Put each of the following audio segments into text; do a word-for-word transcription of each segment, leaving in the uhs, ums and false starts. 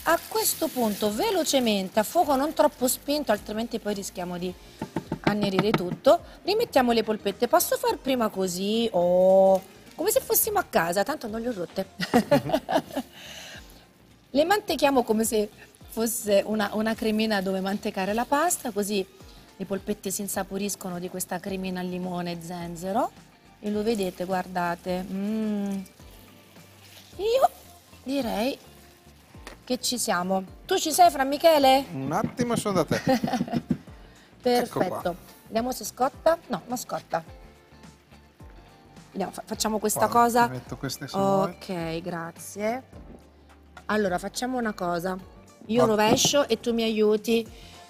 a questo punto velocemente, a fuoco non troppo spinto, altrimenti poi rischiamo di annerire tutto, rimettiamo le polpette. Posso far prima così o oh, come se fossimo a casa, tanto non le ho rotte. Mm-hmm. Le mantechiamo come se fosse una, una cremina dove mantecare la pasta, così le polpette si insaporiscono di questa cremina al limone e zenzero. E lo vedete, guardate. Mm. Io direi che ci siamo. Tu ci sei, Fra Michele? Un attimo, sono da te. Perfetto. Vediamo se scotta. No, non scotta. Vediamo, fa facciamo questa Guarda, cosa. ti metto queste ok, grazie. Allora, facciamo una cosa. Io Guarda. rovescio e tu mi aiuti.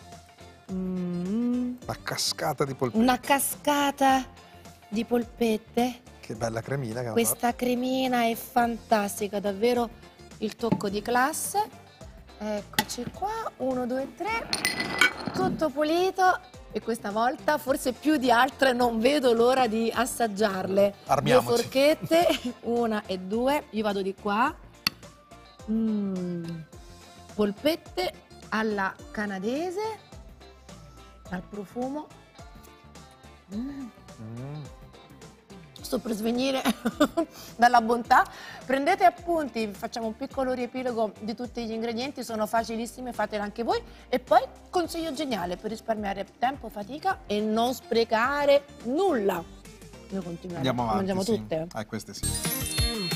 Mm. Una cascata di polpette. Una cascata di polpette. Che bella cremina che Questa fatto. cremina è fantastica, davvero il tocco di classe. Eccoci qua, uno, due, tre, tutto pulito e questa volta forse più di altre non vedo l'ora di assaggiarle. Armiamoci. Due forchette, una e due, io vado di qua. Mm. Polpette alla canadese, al profumo. Mm. Mm. Sto per svenire dalla bontà. Prendete appunti, facciamo un piccolo riepilogo di tutti gli ingredienti, sono facilissimi, fateli anche voi. E poi consiglio geniale per risparmiare tempo, fatica e non sprecare nulla. Noi continuiamo, andiamo avanti, mangiamo sì. tutte. Ah, queste sì.